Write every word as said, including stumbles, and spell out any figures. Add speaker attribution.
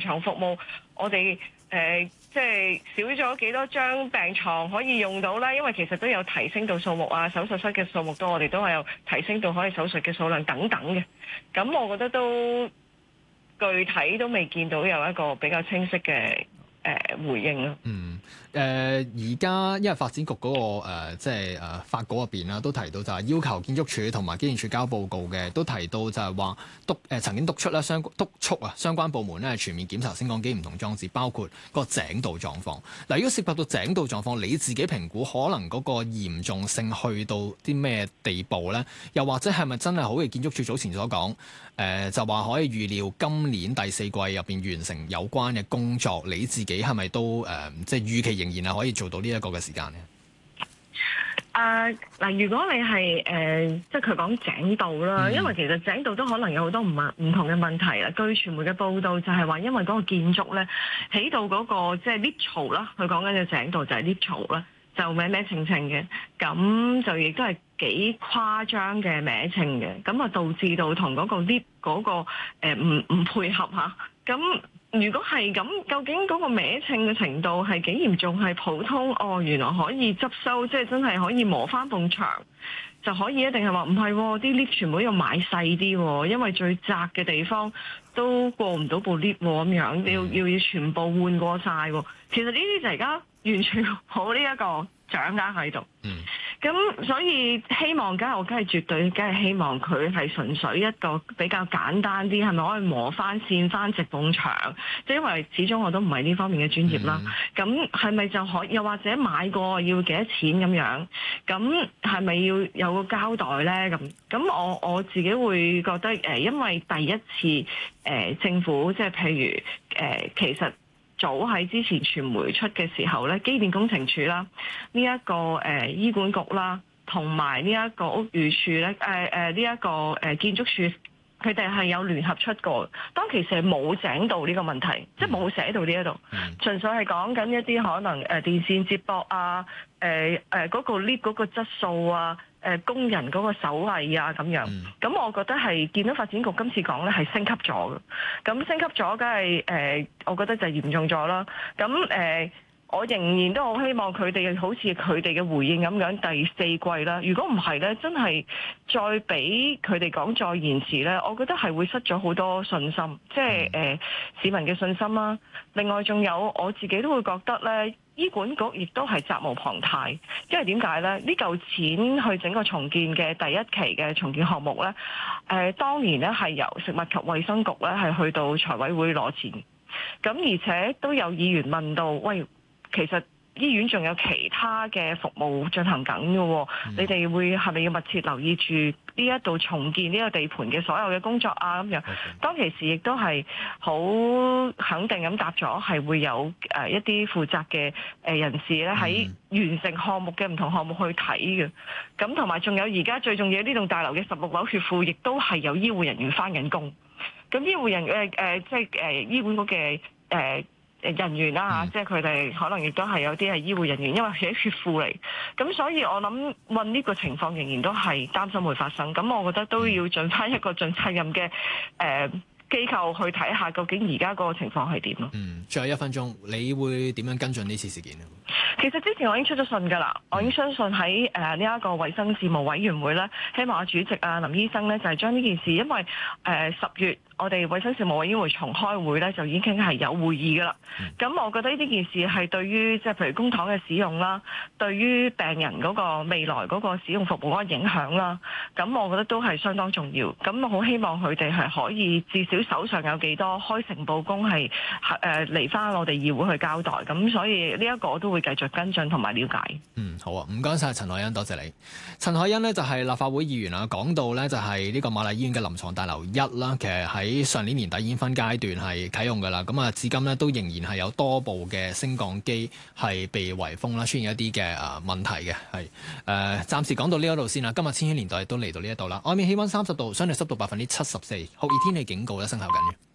Speaker 1: 床服務，我哋誒、呃、即係少咗幾多張病床可以用到啦，因為其實都有提升到數目啊，手術室嘅數目都我哋都係有提升到可以手術嘅數量等等嘅。咁我覺得都具體都未見到有一個比較清晰嘅誒回應咯。
Speaker 2: 嗯，誒而家因為發展局嗰、那個、呃、即係誒、呃、法稿入邊啦，都提到就係要求建築署同埋機電署交報告嘅，都提到就係話督誒、呃、曾經督出啦相督促啊相關部門咧全面檢查升降機唔同裝置，包括個井道狀況。嗱、呃，如果涉及到井道狀況，你自己評估可能嗰個嚴重性去到啲咩地步咧？又或者係咪真係好似建築署早前所講，誒、呃、就話可以預料今年第四季入邊完成有關嘅工作？你自己係咪都誒、呃、即係預期仍然係可以做到呢一個嘅時間咧？
Speaker 1: 誒嗱，如果你係誒、呃、即係佢講井道啦，嗯、因為其實井道都可能有好多唔唔同嘅問題啦。據傳媒嘅報道就係話，因為嗰個建築咧起到嗰、那個即係 lift 槽啦，佢講緊嘅井道就係 lift 槽啦，就歪歪稱稱嘅，咁就亦都係幾誇張嘅歪稱嘅，咁啊導致到同嗰個 lift 嗰個誒唔唔配合嚇，咁。如果係咁，究竟嗰個歪稱嘅程度係幾嚴重？係普通哦，原來可以執收，即係真係可以磨翻埲牆就可以，一定係話唔係？啲 lift 全部都要買細啲，因為最窄嘅地方都過唔到部 lift 咁樣，要要要全部換過晒。其實呢啲就而家完全冇呢一個掌握喺度。嗯。咁所以希望，梗係我梗係絕對，梗係希望佢係純粹一個比較簡單啲，係咪可以磨翻線翻直埲牆？即係因為始終我都唔係呢方面嘅專業啦。咁係咪就可以？又或者買過要幾多錢咁樣？咁係咪要有個交代咧？咁咁我我自己會覺得誒，因為第一次誒、呃、政府即係譬如誒、呃，其實。早喺之前傳媒出嘅時候咧，機電工程署啦，呢、這、一個誒、呃、醫管局啦，同埋呢一個屋宇署咧，誒誒呢一個誒、呃、建築署，佢哋係有聯合出過。當其時係冇井道呢個問題，嗯、即係冇寫到呢一度，嗯、純粹係講緊一啲可能誒電線接駁啊，誒誒嗰個 lift 嗰個質素啊。誒工人嗰個手藝啊咁樣，咁、嗯、我覺得係見到發展局今次講咧係升級咗嘅，咁升級咗梗係誒，我覺得就嚴重咗啦。咁誒、呃，我仍然都好希望佢哋好似佢哋嘅回應咁樣第四季啦。如果唔係咧，真係再俾佢哋講再延遲咧，我覺得係會失咗好多信心，即係誒、呃、市民嘅信心啦。另外仲有我自己都會覺得咧。醫管局亦都係責無旁貸，因為點解呢？呢嚿錢去整個重建嘅第一期嘅重建項目呢，誒、呃、當年呢係由食物及衛生局呢係去到財委會攞錢，咁而且都有議員問到，喂，其實醫院仲有其他嘅服務進行緊嘅喎，嗯、你哋會係咪要密切留意住呢一度重建呢個地盤嘅所有嘅工作啊？咁樣，Okay. 當其時亦都係好肯定咁答咗，係會有誒一啲負責嘅誒人士咧喺完成項目嘅唔同項目去睇嘅。咁同埋仲有而家最重要呢棟大樓嘅十六樓血庫，亦都係有醫護人員返緊工。咁醫護人誒誒、呃、即係誒、呃、醫管局嘅誒。呃人員啦嚇，嗯、即係佢哋可能亦都係有啲係醫護人員，因為係血庫嚟，咁所以我諗問呢個情況仍然都係擔心會發生，咁我覺得都要盡翻一個盡責任嘅誒。呃機構去睇下究竟而家嗰個情況係點咯？嗯，
Speaker 2: 最後一分鐘，你會點樣跟進呢次事件呢？
Speaker 1: 其實之前我已經出咗信㗎啦，嗯、我已經相信喺誒呢一個衛生事務委員會咧，希望阿主席啊林醫生咧就係、是、將呢件事，因為誒十、呃、月我哋衛生事務委員會重開會咧，就已經係有會議㗎啦。咁、嗯、我覺得呢件事係對於即係譬如公帑嘅使用啦，對於病人嗰個未來嗰個使用服務嗰個影響啦，咁我覺得都係相當重要。咁我好希望佢哋係可以至少手上有幾多開誠佈公，係誒嚟翻我哋議會去交代。咁所以呢一個我都會繼續跟進同埋了解。
Speaker 2: 嗯，好啊，唔該晒陳凱欣，多謝你。陳凱欣呢就係立法會議員啊，講到呢就係呢個瑪麗醫院嘅臨床大樓一啦，其實喺上年年底已經分階段係啟用㗎啦。咁啊，至今呢都仍然係有多部嘅升降機係被圍封啦，出現一啲嘅誒問題嘅。係誒、呃，暫時講到呢一度先啦。今日千禧年代都嚟到呢一度啦。外面氣溫三十度，相對濕度百分之七十四，酷熱天氣警告咧生效緊嘅。